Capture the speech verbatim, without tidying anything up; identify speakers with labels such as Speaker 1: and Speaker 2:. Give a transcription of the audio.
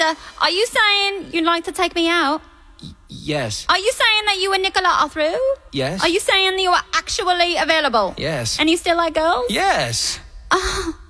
Speaker 1: Mister, are you saying you'd like to take me out?
Speaker 2: Yes.
Speaker 1: Are you saying that you and Nicola are through?
Speaker 2: Yes.
Speaker 1: Are you saying that you are actually available?
Speaker 2: Yes.
Speaker 1: And you still like girls?
Speaker 2: Yes.
Speaker 1: Oh,